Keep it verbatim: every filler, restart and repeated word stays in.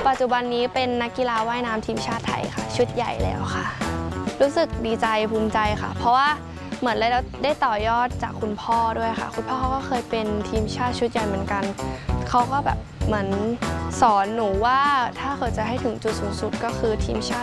ปัจจุบันนี้เป็นนักกีฬาว่ายน้ำทีมชาติไทยค่ะชุดใหญ่แล้วค่ะรู้สึกดีใจภูมิใจค่ะเพราะว่าเหมือนเราได้ต่อยอดจากคุณพ่อด้วยค่ะคุณพ่อเขาก็เคยเป็นทีมชาติชุดใหญ่เหมือนกันเขาก็แบบเหมือนสอนหนูว่าถ้าเกิดจะให้ถึงจุดสูงสุดก็คือทีมชาติ